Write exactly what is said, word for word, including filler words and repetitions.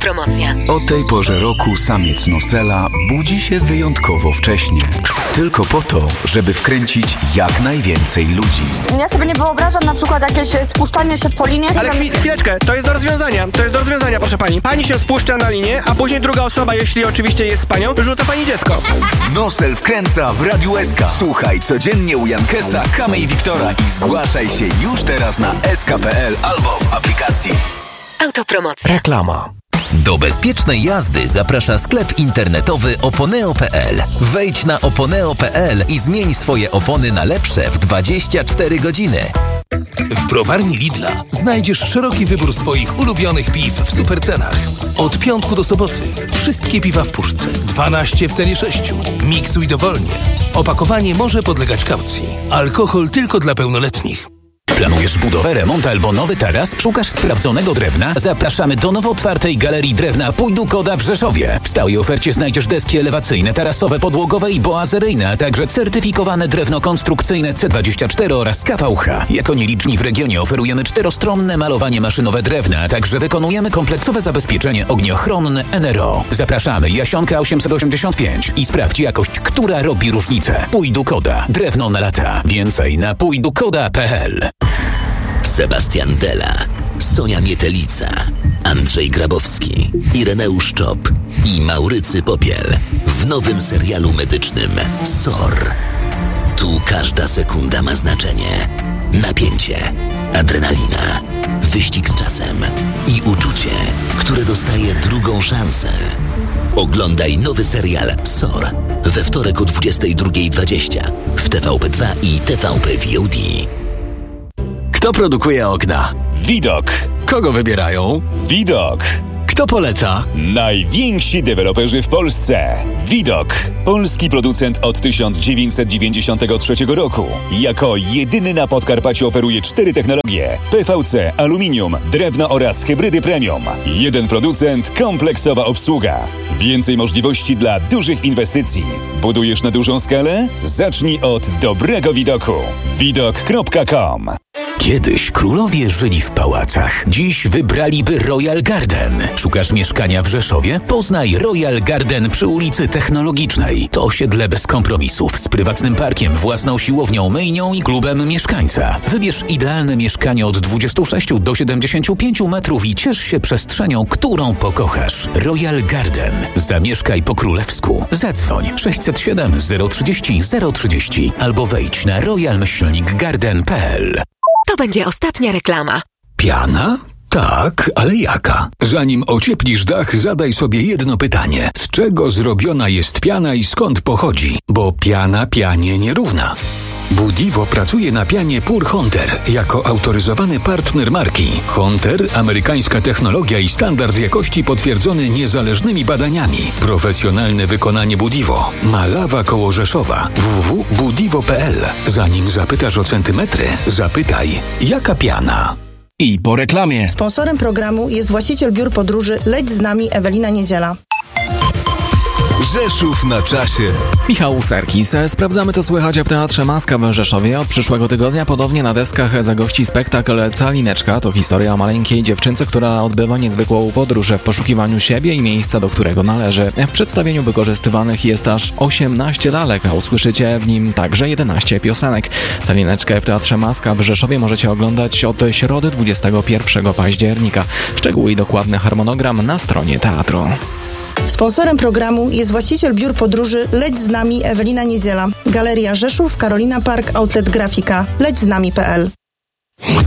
Autopromocja. O tej porze roku samiec Nosela budzi się wyjątkowo wcześnie. Tylko po to, żeby wkręcić jak najwięcej ludzi. Ja sobie nie wyobrażam na przykład jakieś spuszczanie się po linie. Ale chwil, chwileczkę, to jest do rozwiązania. To jest do rozwiązania, proszę pani. Pani się spuszcza na linię, a później druga osoba, jeśli oczywiście jest z panią, rzuca pani dziecko. Nosel wkręca w Radiu S K. Słuchaj codziennie u Jankesa, Kamy i Wiktora i zgłaszaj się już teraz na s k kropka p l albo w aplikacji. Autopromocja. Reklama. Do bezpiecznej jazdy zaprasza sklep internetowy oponeo kropka p l. Wejdź na oponeo kropka p l i zmień swoje opony na lepsze w dwadzieścia cztery godziny. W browarni Lidla znajdziesz szeroki wybór swoich ulubionych piw w supercenach. Od piątku do soboty wszystkie piwa w puszce, dwanaście w cenie sześciu. Miksuj dowolnie. Opakowanie może podlegać kaucji. Alkohol tylko dla pełnoletnich. Planujesz budowę, remont albo nowy taras? Szukasz sprawdzonego drewna? Zapraszamy do nowo otwartej Galerii Drewna Pójdu Koda w Rzeszowie. W stałej ofercie znajdziesz deski elewacyjne, tarasowe, podłogowe i boazeryjne, a także certyfikowane drewno konstrukcyjne C dwadzieścia cztery oraz K V H. Jako nieliczni w regionie oferujemy czterostronne malowanie maszynowe drewna, a także wykonujemy kompleksowe zabezpieczenie ogniochronne N R O. Zapraszamy Jasionka osiemset osiemdziesiąt pięć i sprawdź jakość, która robi różnicę. Pójdu Koda. Drewno na lata. Więcej na pójdu koda kropka p l. Sebastian Della, Sonia Mietelica, Andrzej Grabowski, Ireneusz Czop i Maurycy Popiel w nowym serialu medycznym S O R. Tu każda sekunda ma znaczenie. Napięcie, adrenalina, wyścig z czasem i uczucie, które dostaje drugą szansę. Oglądaj nowy serial S O R we wtorek o dwudziestej drugiej dwadzieścia w T V P dwa i T V P V O D. Kto produkuje okna? Widok. Kogo wybierają? Widok. Kto poleca? Najwięksi deweloperzy w Polsce. Widok. Polski producent od tysiąc dziewięćset dziewięćdziesiątego trzeciego roku. Jako jedyny na Podkarpaciu oferuje cztery technologie: P V C, aluminium, drewno oraz hybrydy premium. Jeden producent, kompleksowa obsługa. Więcej możliwości dla dużych inwestycji. Budujesz na dużą skalę? Zacznij od dobrego widoku. widok kropka com. Kiedyś królowie żyli w pałacach. Dziś wybraliby Royal Garden. Szukasz mieszkania w Rzeszowie? Poznaj Royal Garden przy ulicy Technologicznej. To osiedle bez kompromisów, z prywatnym parkiem, własną siłownią, myjnią i klubem mieszkańca. Wybierz idealne mieszkanie od dwudziestu sześciu do siedemdziesięciu pięciu metrów i ciesz się przestrzenią, którą pokochasz. Royal Garden. Zamieszkaj po królewsku. Zadzwoń sześćset siedem zero trzydzieści zero trzydzieści albo wejdź na royal myślnik garden kropka p l. To będzie ostatnia reklama. Piana? Tak, ale jaka? Zanim ocieplisz dach, zadaj sobie jedno pytanie. Z czego zrobiona jest piana i skąd pochodzi? Bo piana pianie nierówna. Budivo pracuje na pianie Pure Hunter jako autoryzowany partner marki. Hunter, amerykańska technologia i standard jakości potwierdzony niezależnymi badaniami. Profesjonalne wykonanie Budivo. Malawa koło Rzeszowa. w w w kropka budivo kropka p l. Zanim zapytasz o centymetry, zapytaj, jaka piana? I po reklamie. Sponsorem programu jest właściciel biur podróży Leć z nami Ewelina Niedziela. Rzeszów na czasie. Michał Serkis. Sprawdzamy, co słychać w Teatrze Maska w Rzeszowie. Od przyszłego tygodnia podobnie na deskach zagości spektakl Calineczka. To historia maleńkiej dziewczynce, która odbywa niezwykłą podróż w poszukiwaniu siebie i miejsca, do którego należy. W przedstawieniu wykorzystywanych jest aż osiemnaście lalek, a usłyszycie w nim także jedenaście piosenek. Calineczkę w Teatrze Maska w Rzeszowie możecie oglądać od środy dwudziestego pierwszego października. Szczegóły i dokładny harmonogram na stronie teatru. Sponsorem programu jest właściciel biur podróży Leć z nami Ewelina Niedziela. Galeria Rzeszów, Karolina Park, Outlet Grafika. leć z nami kropka p l.